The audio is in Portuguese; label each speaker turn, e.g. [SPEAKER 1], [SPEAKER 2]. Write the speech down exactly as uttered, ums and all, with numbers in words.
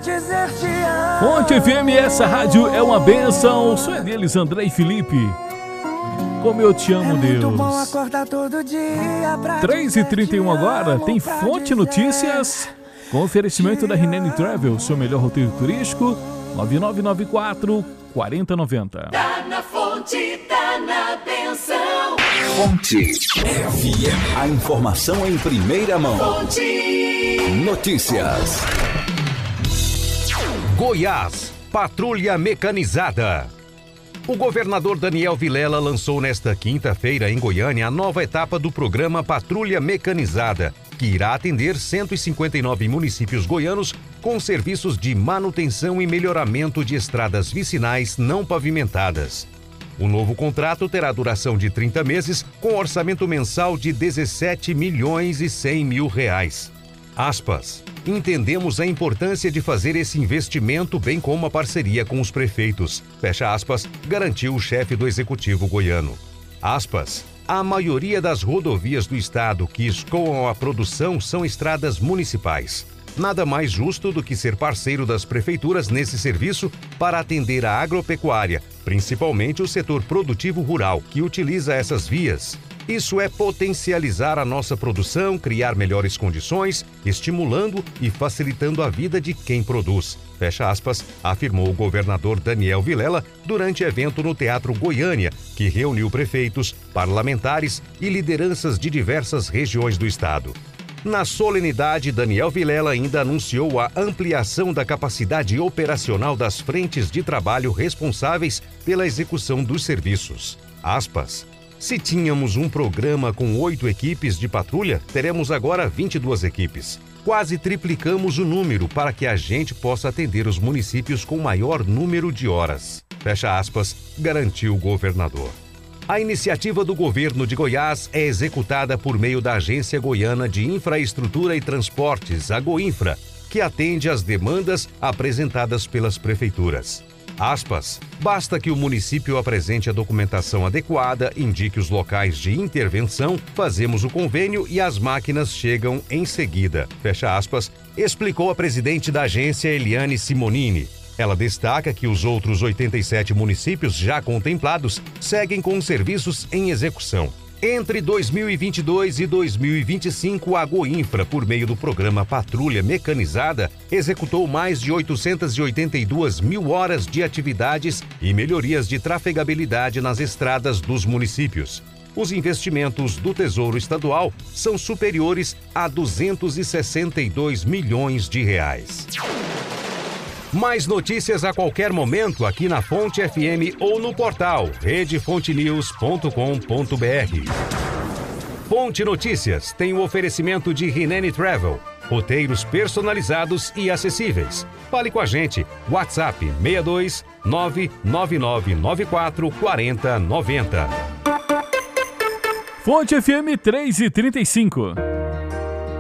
[SPEAKER 1] dizer te amo.
[SPEAKER 2] Fonte F M, essa rádio é uma bênção. O som é deles, André e Felipe. Como eu te amo,
[SPEAKER 1] É muito
[SPEAKER 2] Deus.
[SPEAKER 1] bom acordar todo dia pra
[SPEAKER 2] três e trinta e um agora, tem Fonte Notícias, com oferecimento da Rinene Travel, seu melhor roteiro turístico, nove nove nove quatro, quatro zero nove zero.
[SPEAKER 3] Tá na fonte, tá na benção.
[SPEAKER 4] Fonte F M. A informação em primeira mão.
[SPEAKER 3] Fonte
[SPEAKER 4] Notícias.
[SPEAKER 5] Goiás, patrulha mecanizada. O governador Daniel Vilela lançou nesta quinta-feira em Goiânia a nova etapa do programa Patrulha Mecanizada, que irá atender cento e cinquenta e nove municípios goianos com serviços de manutenção e melhoramento de estradas vicinais não pavimentadas. O novo contrato terá duração de trinta meses, com orçamento mensal de dezessete milhões e cem mil reais. Aspas. Entendemos a importância de fazer esse investimento, bem como a parceria com os prefeitos. Fecha aspas, garantiu o chefe do executivo goiano. Aspas. A maioria das rodovias do estado que escoam a produção são estradas municipais. Nada mais justo do que ser parceiro das prefeituras nesse serviço para atender a agropecuária, principalmente o setor produtivo rural, que utiliza essas vias. Isso é potencializar a nossa produção, criar melhores condições, estimulando e facilitando a vida de quem produz. Fecha aspas, afirmou o governador Daniel Vilela durante evento no Teatro Goiânia, que reuniu prefeitos, parlamentares e lideranças de diversas regiões do estado. Na solenidade, Daniel Vilela ainda anunciou a ampliação da capacidade operacional das frentes de trabalho responsáveis pela execução dos serviços. Aspas. Se tínhamos um programa com oito equipes de patrulha, teremos agora vinte e duas equipes. Quase triplicamos o número para que a gente possa atender os municípios com maior número de horas. Fecha aspas, garantiu o governador. A iniciativa do governo de Goiás é executada por meio da Agência Goiana de Infraestrutura e Transportes, a Goinfra, que atende às demandas apresentadas pelas prefeituras. Aspas, basta que o município apresente a documentação adequada, indique os locais de intervenção, fazemos o convênio e as máquinas chegam em seguida. Fecha aspas, explicou a presidente da agência, Eliane Simonini. Ela destaca que os outros oitenta e sete municípios já contemplados seguem com os serviços em execução. Entre dois mil e vinte e dois e dois mil e vinte e cinco, a Goinfra, por meio do programa Patrulha Mecanizada, executou mais de oitocentas e oitenta e duas mil horas de atividades e melhorias de trafegabilidade nas estradas dos municípios. Os investimentos do Tesouro Estadual são superiores a duzentos e sessenta e dois milhões de reais. Mais notícias a qualquer momento aqui na Fonte F M ou no portal rede fonte news ponto com ponto b r. Fonte Notícias tem o oferecimento de Rinene Travel, roteiros personalizados e acessíveis. Fale com a gente, WhatsApp seis dois nove nove nove nove quatro quatro zero nove zero.
[SPEAKER 2] Fonte F M três e trinta e cinco.